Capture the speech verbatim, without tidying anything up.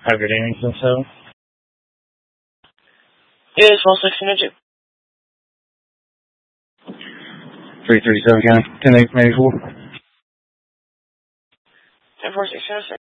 Have your name and so? Yeah, it's one sixteen inch. three thirty-seven County, ten eight eighty-four. ten four six zero six.